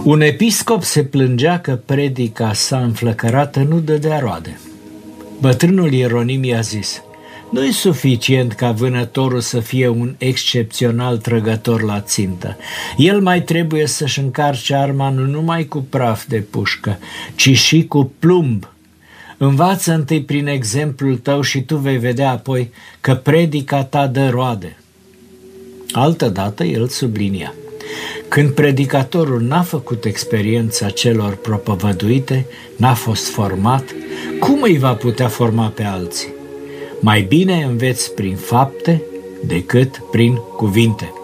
Un episcop se plângea că predica sa înflăcărată nu dădea roade. Bătrânul Ieronim i-a zis: nu e suficient ca vânătorul să fie un excepțional trăgător la țintă. El mai trebuie să-și încarce arma nu numai cu praf de pușcă, ci și cu plumb. Învață întâi prin exemplul tău și tu vei vedea apoi că predica ta dă roade. Altădată el sublinia: când predicatorul n-a făcut experiența celor propovăduite, n-a fost format, cum îi va putea forma pe alții? Mai bine înveți prin fapte decât prin cuvinte.